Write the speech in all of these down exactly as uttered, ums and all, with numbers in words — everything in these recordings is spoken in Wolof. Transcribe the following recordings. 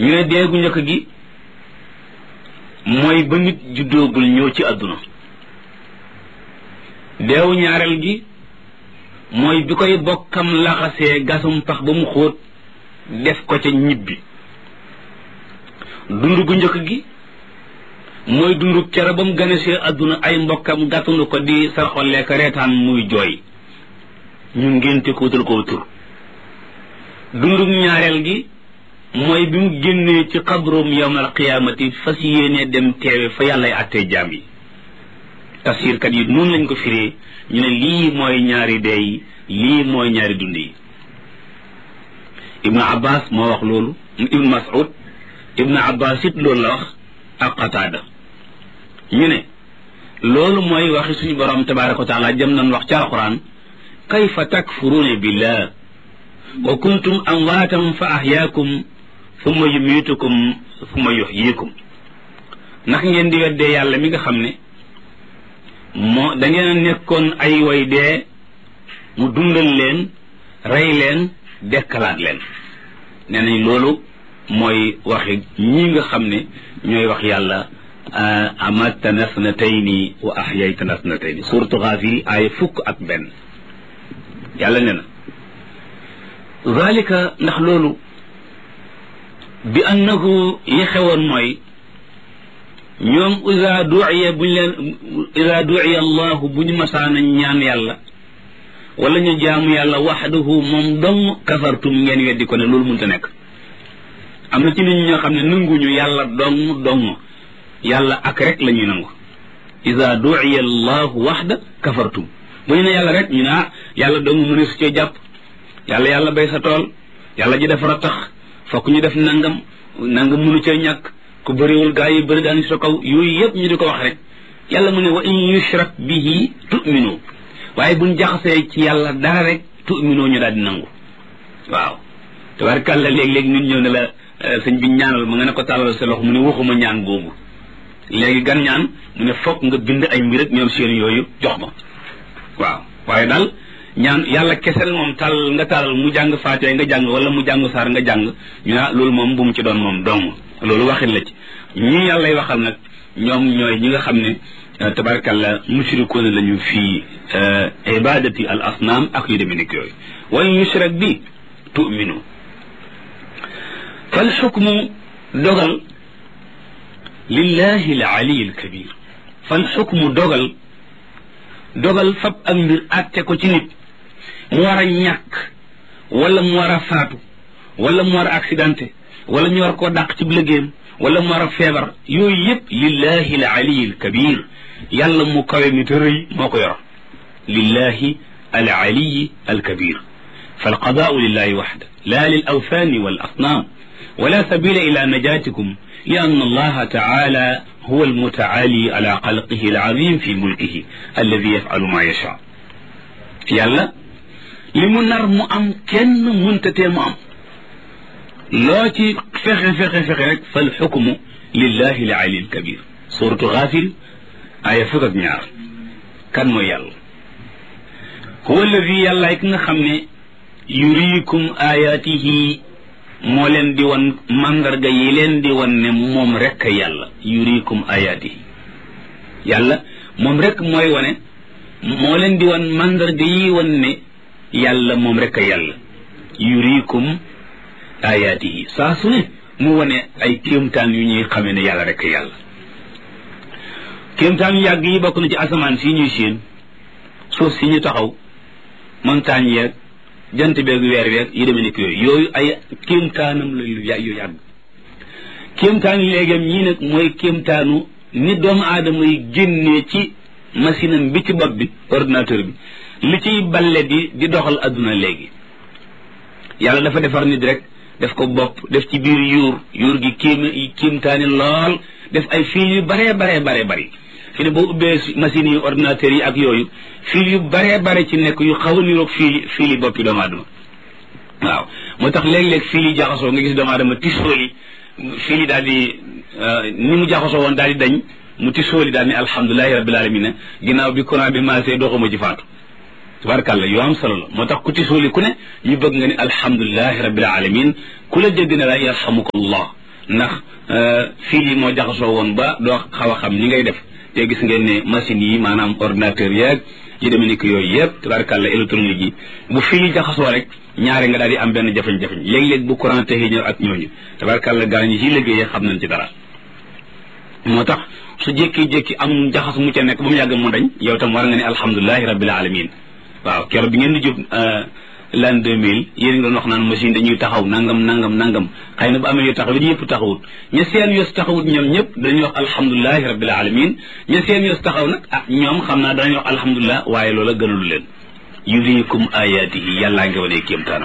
ñu ne dee gu njëkk gi mooy ba nit juddoogul ñëw ci àdduna deewu ñaareel gi mooy bi koy bokkam laxasee gasum pax ba mu xóot def ko ca ñibbi dund gu njëkk gi mooy dundu kera ba mu ganesee àdduna ay mbokkam gàttandu ko di sarxollee ko reetaan muy jooy ñu ngénte ko wutal ko tur dundu ñaareel gi mooy bi mu génnee ci xabroom yawmal qiyaamati fas yéene dem teewe fa yàllay àttee jaam yi tafsirkat yi noonu lañ ko firee ñu ne lii mooy ñaari dee yi lii mooy ñaari dund yi ibnu abbas moo wax loolu ibnu mas'ud ibnu abbas it loolu la wax ak qataada ñu ne loolu mooy waxi suñu borom tabaraka wa taala jëm nañ wax ci alquran kayfa takfuruuna billah wa kuntum amwaatan fa ahyaakum thumma yumiitukum thumma yuhyikum ndax ngeen di weddee yàlla mi nga xam ne moo da ngeen a nekkoon ay way dee mu dundal leen rey leen dekkalaat leen nee nañ loolu mooy waxi ñi nga xam ne ñooy wax yàlla amatana snatayni wa ahyaytana snatayni suratu Gaafir ay fukk ak benn yàlla nee na zalika ndax loolu bi annahu yi xewoon mooy ñoom iza du'iya buñ leen iza du'iya allahu bu ñu masaana ñaan yàlla wala ñu jaamu yàlla waxdahu moom dong kafartum ngeen weddi ko ne loolu mënta nekk am na ci nit ñi ñoo xam ne nanguñu yàlla dong dong yàlla ak rek la ñuy nangu iza du'iya allahu waxda kafartum bu ñu ne yàlla rek ñu ne ah yàlla dong mu ne su cee jàpp yàlla yàlla bay sa tool yàlla ji def ratax fokk ñu def nangam nangam mënu cee ñàkk ku bëriwul gaa yi bëri daan sa kaw yooyu yëpp ñu di ko wax rek yàlla mu ne wa in yushrak bihi tu'minu waaye buñ jaxasee ci yàlla dara rek tu'minu ñu daal di nangu waaw tabarkàlla léeg-léeg nit ñëw ne la sëñ bi ñaanal ma nga ne ko tàllal sa loxo mu ne waxuma ñaan boobu léegi gan ñaan mu ne fokk nga bind ay mbir ak ñoom seen yooyu jox ma waaw waaye daal ñaan yàlla kesel moom tàll nga tàllal mu jàng faatiha nga jàng wala mu jàng saar nga jàng ñu ne loolu moom bu mu ci doon moom dong loolu waxin la ci ñi yàllay waxal nag ñoom ñooy ñi nga xam ne tabarkalla mushrikuuna lañu fii ibadati al asnaam ak yu demee nekk yooyu wa in yushrak bi tu'minu fal xukmu dogal lillahi al ali al kabir fal xukmu dogal dogal fab ak mbir àtte ko ci nit mu war a ñàkk wala mu war a faatu wala mu war a accidenté wala ñu war koo dàq ci liggéeyam wala mu war a feebar yooyu yëpp lillahi al ali al kabir yàlla mu kawe mi te rëy moo ko yor lillahi al ali al kabir fal qadaau lillahi waxda la lil awthani wal asnam wala sabila ila najatikum li anna allaha taala huwa al mutaali ala xalqihi al azim fi mulkihi alladi yafalu ma yacha yàlla li mu nar mu am kenn muntatee mu am loo ci fexe fexe fexe rek fal xukmu lillahi al ali al kabir suratu Gaafir aya fukk ak ñaar kan mooy yàlla huwa alladi yàlla ki nga xam ne yuriikum ayaatihi moo leen di wan mandarga yi leen di wan ne moom rek yàlla yuriikum ayaatihi yàlla moom rek mooy wane moo leen di wan mandarga yi wan ne yàlla moom rek yàlla yuriikum ayaatihi saa su ne mu wane ay kéemtaan yu ñuy xamee ne yàlla rek yàlla kéemtaan yu yàgg yi bokk na ci asamaan si ñuy séen suuf si ñu taxaw montagne yeeg jant beeg weer weeg yi demee nekk yooyu yooyu ay kéemtaanam la yu yàgg kéemtaan yi léegam ñii nag mooy kéemtaanu ni doomu aadama yi génnee ci machine am bi ci bopp bi ordinateur bi li ciy balle di di doxal adduna léegi yàlla dafa defar nit rek def ko bopp def ci biir yuur yuur gi kéem kéemtaani lool def ay fil yu baree baree baree bari fi ne boo ubbee machines yi ordinateurs yi ak yooyu fil yu baree bare ci nekk yu xaw a niroog fil fil yi boppi doomu aadama waaw moo tax léeg-léeg fil yi jaxasoo nga gis doomu aadama tisóoli fil yi daal di ni mu jaxasoo woon daal di dañ mu tisóoli daal ni alhamdulilahi rabbil alamin ginnaaw bi courant bi maasee doxuma ci faatu tabarkàlla yoo am solo la moo tax ku tisóoli ku ne ñu bëgg nga ni alhamdulilahi rabbil alamin ku la dégg ne la yarhamukallah ndax fii yi moo jaxasoo woon ba doo xaw a xam li ngay def te gis ngeen ne machines yi maanaam ordinateur yeeg yi demee ni que yooyu yëpp tabarkàlla électronique yi bu fii jaxasoo rek ñaare nga daal di am benn jafe-jafe léeg-léeg bu courant te ñëw ak ñooñu tabarkàlla gaa ñi ci liggéeyee xam nañ ci dara moo tax su jékki-jékki am jaxas mu ca nekk ba mu yàgg mu dañ yow tam war nga ne alhamdulilahi rabbil alamin waaw keroog bi ngeen di jóg l'an deux mille yéen ngi doon wax naan machine dañuy taxaw nangam nangam nangam xëy na bu amee yu taxaw it yëpp taxawut ña seen yos taxawut ñoom ñëpp dañuy wax alhamdulilahi rabbil alamin ña seen yos taxaw nag ah ñoom xam naa danañuy wax alhamdulilah waaye loola gënalu leen yuriikum ayaatihi yàllaa ngi wanee kéemtaanam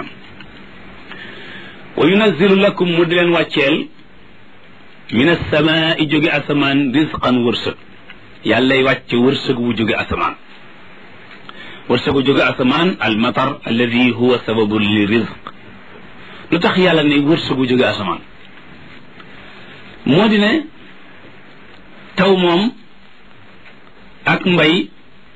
wa yunazzilu lakum mu di leen wàcceel min as-samaa'i jóge asamaan rizqan wërsëg yàllay wàcce wërsëg wu jóge asamaan wërsëgu jóge asamaan al matar alladi huwa sababu li rizq lu tax yàlla ne wërsëgu jóge asamaan moo di ne taw moom ak mbay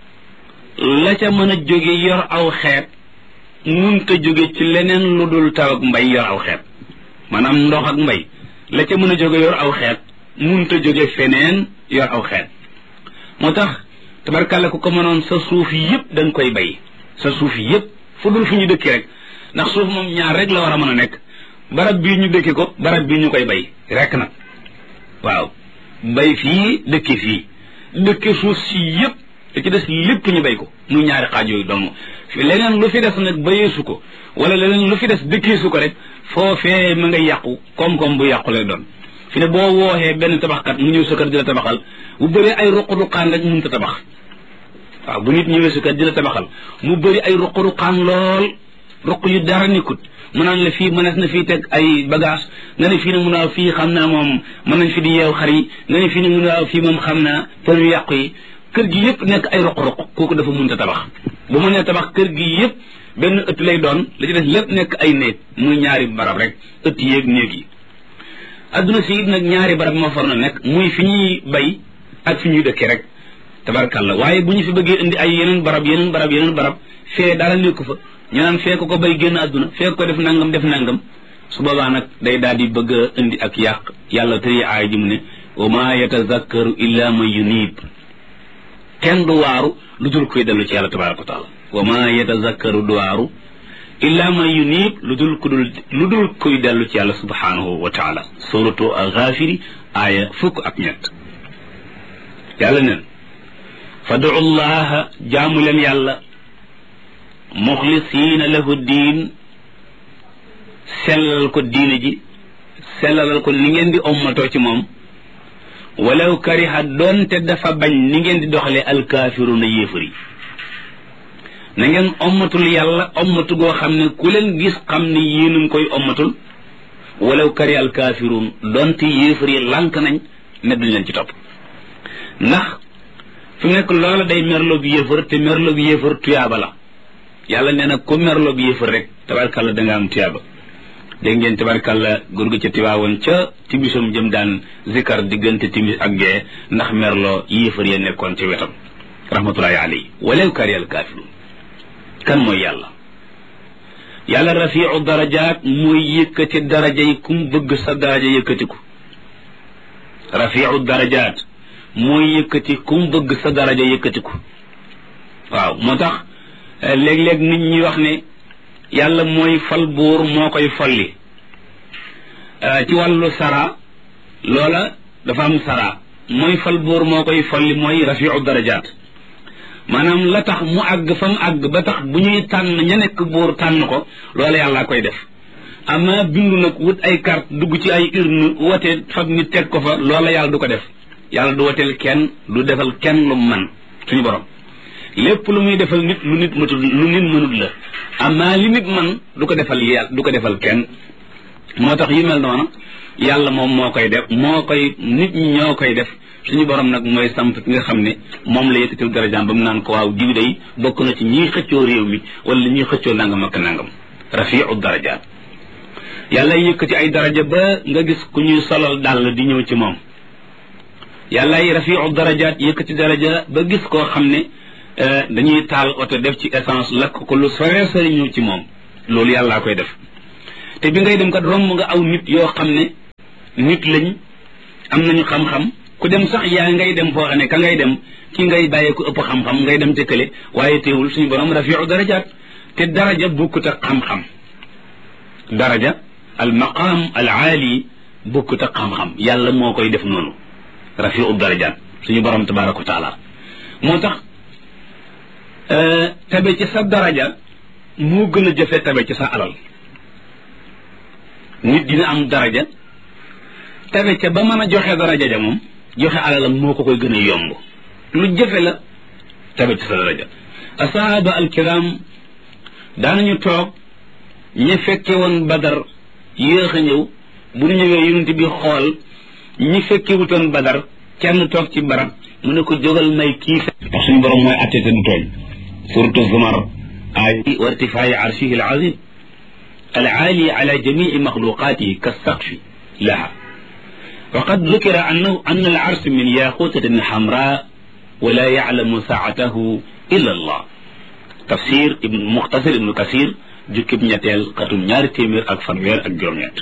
la ca mën a jóge yor aw xeet munta jóge ci leneen lu dul taw ak mbay yor aw xeet maanaam ndox ak mbay la ca mën a jóge yor aw xeet munta jóge feneen yor aw xeet moo tax tabarkàlla ku ko mënoon sa suuf yëpp da nga koy bay sa suuf yëpp fu dul fu ñu dëkki rek ndax suuf moom ñaar rek la war a mën a nekk barab bii ñu dëkki ko barab bii ñu koy bay rek nag waaw bay fii dëkki fii dëkki suuf si yëpp li ci des lépp ñu bay ko muy ñaari xaaj yooyu dong leneen lu fi des nag bayeesu ko wala leneen lu fi des dëkkeesu ko rek foofee ma nga yàqu koom-koom bu yàqu lay doon fi ne boo wooxee benn tabaxkat mu ñëw sa kër di la tabaxal bu bëree ay ruq-ruqaan rek mënut a tabax waaw bu nit ñëwee sa kër di la tabaxal mu bëri ay ruq-ruqaan lool ruq yu dara nekkut mu naan la fii mënees na fii teg ay bagage nga ne fii ne mun a fii xam naa moom mën nañ fi di yeew xar yi nga ne fii ne mun a fii moom xam naa për yu yàqu yi kër gi yëpp nekk ay ruq-ruq kooku dafa mënut a tabax bu mu nee tabax kër gi yëpp benn ëtt lay doon la ci des lépp nekk ay néeg muy ñaari barab rek ëtt yéeg néeg yi adduna si it nag ñaari barab moo far na nekk muy fi ñuy bay ak fi ñuy dëkkee rek tabarkàlla waaye bu ñu fi bëggee indi ay yeneen barab yeneen barab yeneen barab fee dara nekku fa ñu naan fee ko ko bay génn adduna fee ko def nangam def nangam su boobaa nag day daal di bëgg a indi ak yàq yàlla tëri aay ji mu ne wa ma yatazakkaru illa man yunib kenn du waaru lu dul koy dellu ci yàlla tabaraka wa taala wa ma yatazakkaru du waaru illa man yunib lu dul ku dul lu dul kuy dellu ci yàlla subhanahu wa taala suratu Ghafiri aaya fukk ak ñett yàlla neen fadu llaha jaamu leen yàlla muxlisiina lahu diin sellal ko diine ji sellalal ko ni ngeen di ommatoo ci moom walaw kariha doonte dafa bañ ni ngeen di doxalee alkaafiruuna yéefar yi na ngeen ommatul yàlla ommatu goo xam ne ku leen gis xam ne yéen a ngi koy ommatul walaw kariha alkaafiruun doonte yéefar yi lànk nañ ne duñ leen ci topp ndax fi mu nekk loola day merloo bi yéefar te merloo bi yéefar tuyaaba la yàlla nee na ku merloo bi yéefar rek tabarkàlla da nga am tuyaaba dégg ngeen tabarkàlla góor gi ca tiwaawoon ca timisam jëm daan zikar diggante timis ak gee ndax merloo yéefar ya nekkoon ci wetam rahmatullahi alayhi walaw kariha alkaafiruun kan mooy yàlla yàlla rafiu darajaat mooy yëkkati daraja yi kum bëgg sa daraja yëkkatiku rafiu darajaat mooy yëkkati kum bëgg sa daraja yëkkatiku waaw moo tax léeg-léeg nit ñi wax ne yàlla mooy fal buur moo koy folli ci wàllu sara loola dafa am sara mooy fal buur moo koy folli mooy rafiu darajaat maanaam la tax mu àgg fa mu àgg ba tax bu ñuy tànn ña nekk buur tànn ko loola yàlla koy def ama bindu nag wut ay carte dugg ci ay urne wote fab nit teg ko fa loola yàlla du ko def yàlla du woteel kenn du defal kenn lu man suñu borom lépp lu muy defal nit lu nit matul lu nit mënut la ama li nit man du ko defal yàlla du ko defal kenn moo tax yu mel noonu yàlla moom moo koy def moo koy nit ñi ñoo koy def suñu borom nag mooy samp ki nga xam ne moom la yëkkatil darajaam ba mu naan ko waaw diw day bokk na ci ñiy xëccoo réew mi wala ñiy xëccoo nangam ak nangam rafiu darajaat yàlla yëkkati ay daraja ba nga gis ku ñuy solal dàll di ñëw ci moom yàlla ay rafiu darajaat yëkkati daraja ba gis koo xam ne dañuy taal oto def ci essence lakk ko lu sore sore ñëw ci moom loolu yàllaa koy def te bi ngay dem kat romb nga aw nit yoo xam ne nit lañ am nañu xam-xam ku dem sax yaa ngay dem foo xam ne ka ngay dem ki ngay bàyyee ku ëpp xam-xam ngay dem te kële waaye teewul suñu borom rafiu darajaat te daraja bokkut ak xam-xam daraja al maqam al aali bokkut ak xam-xam yàlla moo koy def noonu rafiu darajaat suñu borom tabaraka wa taala moo tax tabe ci sa daraja moo gën a jafe tabe ci sa alal nit dina am daraja tabe ca ba mën a joxe daraja ja moom joxe alalam moo ko koy gën a yomb lu jafe la tabe ci sa daraja asahaba alkiram daanañu toog ñi fekke woon badar yéex a ñëw bu ñu ñëwee yonent bi xool ñi fekke wutoon badar kenn toog ci barab mu ne ko jógal may kii ndax suñu borom mooy atte te du tooñ suratu zumar ay wa irtifaa'i arshihi al-azim al-aali ala jami'i maxluqaatihi kas-saqfi laha wa qad dhukira annahu anna al-arsh min yaqutatin hamra wa la ya'lamu sa'atahu illa Allah tafsir ibn muxtasar ibnu kasir jukkib ñetteel xatum ñaari téeméer ak fanweer ak juróom-ñett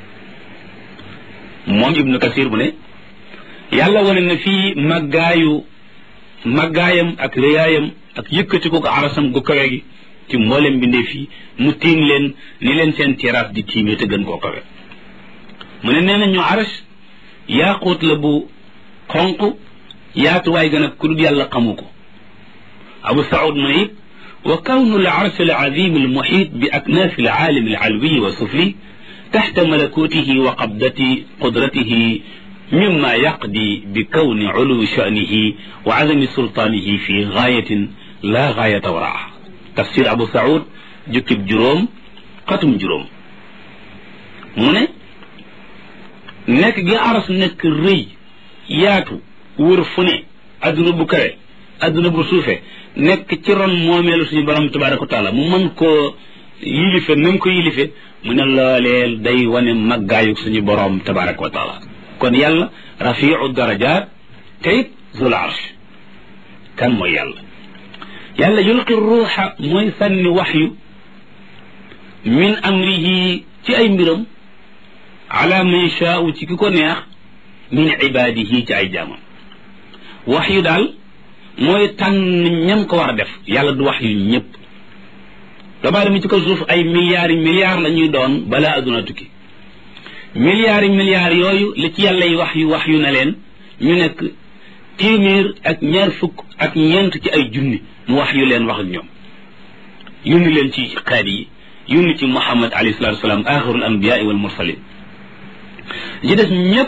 moom ibnu kasir mu ne yàlla wane na fii màggaayu màggaayam ak réyaayam ak yëkkati ko ko arasam gu kawe gi ci mboolem bindee fii mu tiim leen ni leen seen terrasse di tiimee te gën koo kawe mu ne nee na ñu aras yaaquut la bu xonq yaatuwaay gën a ku dul yàlla xamu ko abu saud mu ne it wa kawnu al arsh al azim al muhit bi aknaaf al aalim al alwi wa sufli taxta malakutihi wa qabdati qudratihi mimma yaqdi bi kawni uluwi sha'nihi wa azami sultaanihi fi gaayatin la gaayata waraaha tafsir abu saud jukkib juróom xatum juróom mu ne nekk gi aras nekk rëy yaatu wër fu ne adduna bu kawe adduna bu suufe nekk ci ron moomeelu suñu borom tabaraka wa taala mu mën koo yilife na mu ko yilife mu ne looleel day wane màggaayu suñu borom tabaraka wa taala kon yàlla rafiu darajaat te it zul arsh kan mooy yàlla yàlla yulqi ruuxa mooy sànni waxyu min amrihi ci ay mbiram ala man shaau ci ki ko neex min ibaadihi ci ay jaamam waxyu daal mooy tànn ñam ko war a def yàlla du waxyu ñëpp doomu aadama ci ko suuf ay milliards yi milliards la ñuy doon balaa adduna tukki milliards yi milliards yooyu li ci yàlla yi wax yu wax yu na leen ñu nekk téeméer ak ñaar fukk ak ñeent ci ay junni mu wax yu leen wax ak ñoom yónni leen ci xeet yi yónni ci Muhammad alayhi salatu wasalaam axirul anbiyaa wal mursalin ji des ñëpp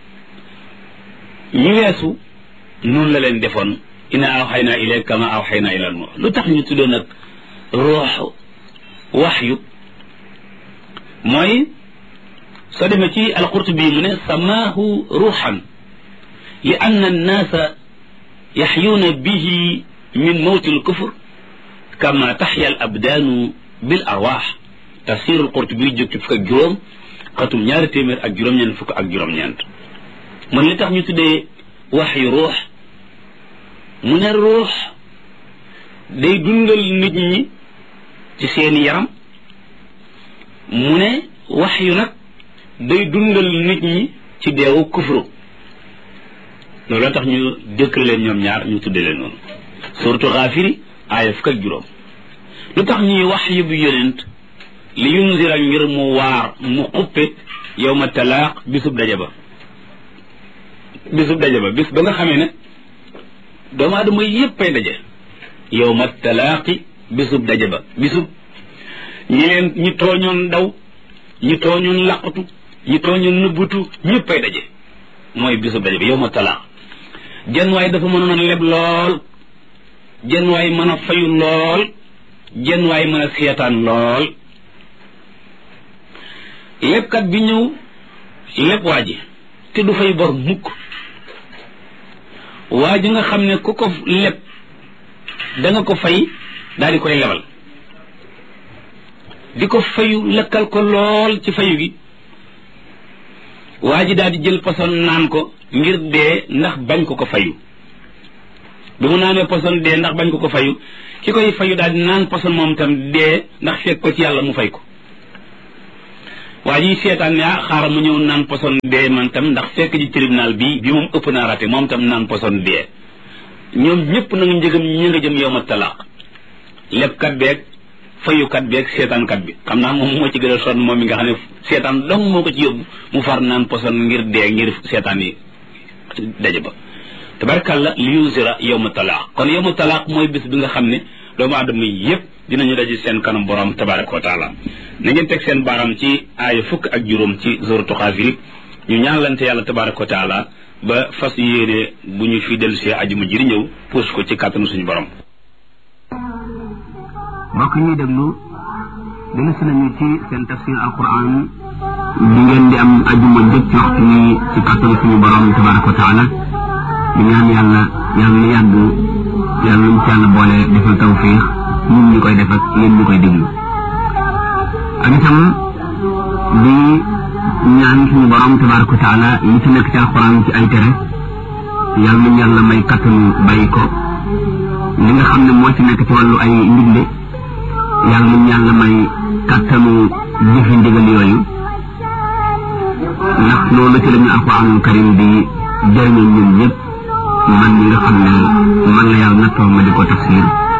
ñu weesu noonu la leen defoon inna awxaynaa ilayka kama awxaynaa ila nuux lu tax ñu tuddee nag ruux waxyu mooy soo demee ci alqurtubi mu ne samaahu ruuxan li anna annaasa yaxyuuna bihi min mawti alkufr kama taxya al abdaanu bil arwaax tafsir alqurtubi jóg ci fukk ak juróom xatum ñaari téeméer ak juróom-ñeent fukk ak juróom-ñeent man li tax ñu tuddee waxyu ruux mu ne ruux day dundal nit ñi ci seeni yaram mu ne waxyu nag day dundal nit ñi ci deewu kufru loolu tax ñu dëkkal leen ñoom ñaar ñu tudde leen noonu suratu xaafiri aaya fukk ak juróom lu tax ñuy wax yu bu yonent li yunzira ngir mu waar mu xuppe yow ma talaaq bisub daje ba bisub daje ba bis ba nga xamee ne doomu aadama yépp ay daje yow ma talaaqi bisub daje ba bisub ñi leen ñi tooñoon daw ñi tooñoon laqatu ñi tooñoon nëbbutu ñëpp ay daje mooy bisub daje ba yow ma talaaq jenn waay dafa mënoon a leb lool jenn waay mën a fayu lool jenn waay mën a seetaan lool lebkat bi ñëw leb waa ji te du fay bor mukk waa ji nga xam ne ku ko leb da nga ko fay daal di koy lebal di ko fayu lekkal ko lool ci fayu gi waa ji daal di jël poson naan ko ngir dee ndax bañ ko ko fayu bi mu naanee poson dee ndax bañ ko ko fayu ki koy fayu daal di naan poson moom tam dee ndax fekk ko ci yàlla mu fay ko waa ji seetaan ne ah xaaral mu ñëw naan poson dee man tam ndax fekk ji tribunal bi bi moom ëpp naa raté moom tam naan poson dee ñoom ñëpp nag njëgam ñi nga jëm yow ma talaaq lebkat beeg fayukat beeg seetaankat bi xam naa moom moo ci gën a sonn moom mi nga xam ne seetaan dong moo ko ci yóbbu mu far naan poson ngir dee ngir seetaan yi daje ba tabarkàlla li yusira yow ma talaaq kon yow ma talaaq mooy bis bi nga xam ne doomu aadama yëpp dinañu daje seen kanam borom tabaraka wa taala na ngeen teg seen baaram ci aaya fukk ak juróom ci suratu Xaafir ñu ñaanlante yàlla tabaraka wa taala ba fas yéene bu ñu fi dellu see aju mu jëri ñëw puus ko ci kàttanu suñu borom. mbokk ñuy déglu dellu si nañu ci seen tafsir alquran bi ngeen di am ajuma jëkk ci waxtu ni ci kàttanu suñu borom tabaraka wa taala di ñaan yàlla yàlla na yàgg yàlla nañu ci yàlla boole defal tawfiix ñun ñu koy def ak yéen ñu koy déglu ak itam di ñaan suñu borom tabaraka wa taala yi ci nekk ci alquran ci ay tere yàlla nañu yàlla may kattanu bàyyi ko li nga xam ne moo ci nekk ci wàllu ay ndigle yàlla nañu yàlla may kattanu jëfe ndigal yooyu ndax loolu ci la ñu alquranul karim di jëriñoo ñun ñëpp man mi nga xam ne man la yàlla nattoo ma di ko tafsir